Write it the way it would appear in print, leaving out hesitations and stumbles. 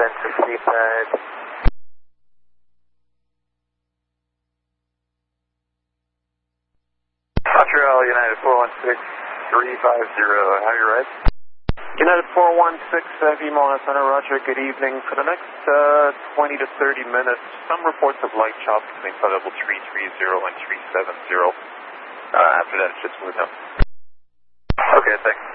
descent to seabed. Montreal, United 416, 350, how you right? United 416, VMO Center, roger, good evening. For the next 20 to 30 minutes, some reports of light chops between flight level 330 and 370. After that, it's just smooth now. Okay, thanks.